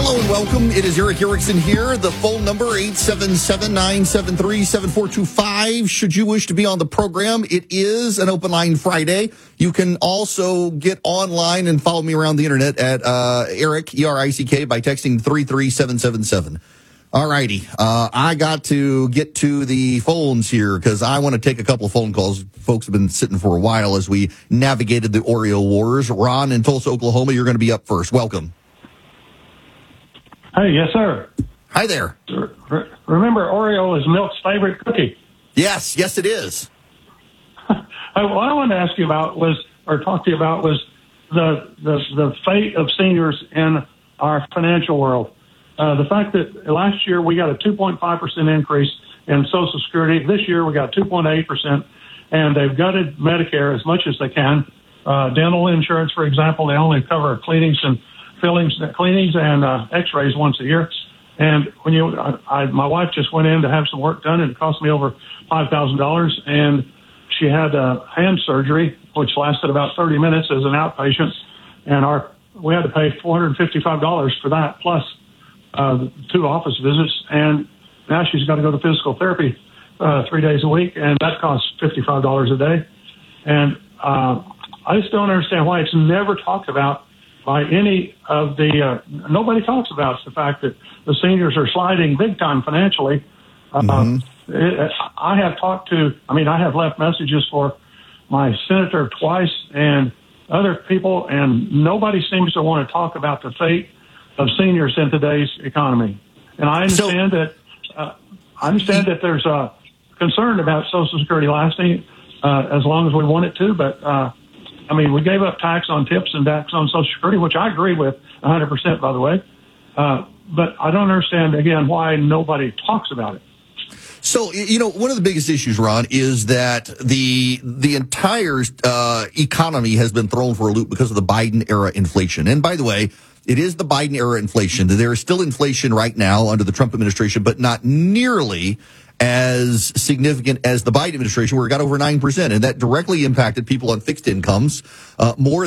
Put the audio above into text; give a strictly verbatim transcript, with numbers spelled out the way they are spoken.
Hello and welcome. It is Eric Erickson here. The phone number, eight seven seven, nine seven three, seven four two five. Should you wish to be on the program, it is an Open Line Friday. You can also get online and follow me around the internet at uh, Eric, E R I C K, by texting three three seven seven seven. All righty. Uh, I got to get to the phones here because I want to take a couple of phone calls. Folks have been sitting for a while as we navigated the Oreo wars. Ron in Tulsa, Oklahoma, you're going to be up first. Welcome. Hey, yes, sir. Hi there. Remember, Oreo is Milk's favorite cookie. Yes, yes, it is. What I wanted to ask you about was, or talk to you about, was the the, the fate of seniors in our financial world. Uh, the fact that last year we got a two point five percent increase in Social Security. This year we got two point eight percent, and they've gutted Medicare as much as they can. Uh, dental insurance, for example, they only cover cleanings and fillings, cleanings and uh, x-rays once a year. And when you, I, I, my wife just went in to have some work done, and it cost me over five thousand dollars. And she had a hand surgery, which lasted about thirty minutes as an outpatient. And our, we had to pay four hundred fifty-five dollars for that, plus uh, two office visits. And now she's got to go to physical therapy uh, three days a week, and that costs fifty-five dollars a day. And uh, I just don't understand why it's never talked about by any of the, uh, nobody talks about the fact that the seniors are sliding big time financially. Mm-hmm. Uh, it, I have talked to, I mean, I have left messages for my senator twice and other people, and nobody seems to want to talk about the fate of seniors in today's economy. And I understand so, that, uh, I understand that there's a concern about Social Security lasting uh, as long as we want it to, but, uh, I mean, we gave up tax on tips and tax on Social Security, which I agree with one hundred percent, by the way. Uh, but I don't understand, again, why nobody talks about it. So, you know, one of the biggest issues, Ron, is that the the entire uh, economy has been thrown for a loop because of the Biden-era inflation. And by the way, it is the Biden-era inflation. There is still inflation right now under the Trump administration, but not nearly as significant as the Biden administration, where it got over nine percent. And that directly impacted people on fixed incomes uh, more